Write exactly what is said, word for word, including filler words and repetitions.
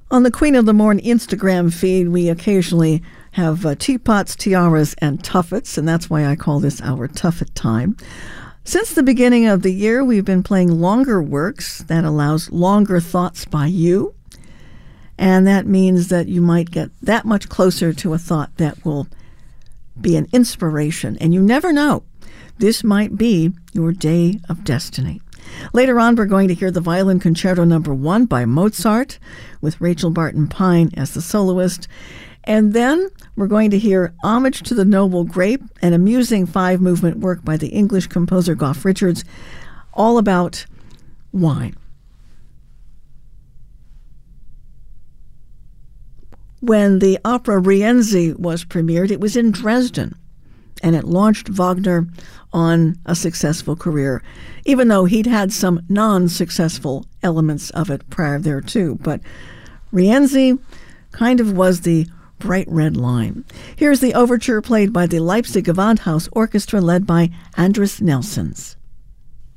On the Queen of the Morn Instagram feed, we occasionally have uh, teapots, tiaras, and tuffets, and that's why I call this our Tuffet time. Since the beginning of the year, we've been playing longer works that allows longer thoughts by you, and that means that you might get that much closer to a thought that will be an inspiration, and you never know. This might be your day of destiny. Later on, we're going to hear the Violin Concerto Number One by Mozart with Rachel Barton Pine as the soloist. And then we're going to hear Homage to the Noble Grape, an amusing five-movement work by the English composer Goff Richards, all about wine. When the opera Rienzi was premiered, it was in Dresden, and it launched Wagner on a successful career, even though he'd had some non-successful elements of it prior thereto. But Rienzi kind of was the bright red line. Here's the overture played by the Leipzig Gewandhaus Orchestra led by Andris Nelsons.